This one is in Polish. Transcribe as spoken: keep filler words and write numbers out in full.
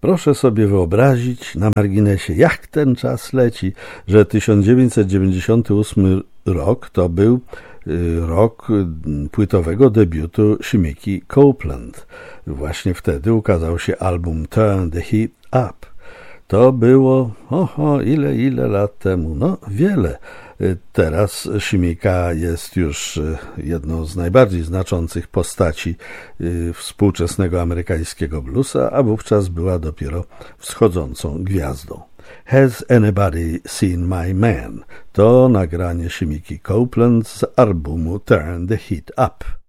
Proszę sobie wyobrazić na marginesie, jak ten czas leci, że tysiąc dziewięćset dziewięćdziesiąty ósmy rok to był rok płytowego debiutu Shimiki Copeland. Właśnie wtedy ukazał się album Turn the Heat Up. To było, oho, ile, ile lat temu? No, wiele. Teraz Shimika jest już jedną z najbardziej znaczących postaci współczesnego amerykańskiego bluesa, a wówczas była dopiero wschodzącą gwiazdą. Has Anybody Seen My Man? To nagranie Shimiki Copeland z albumu Turn the Heat Up.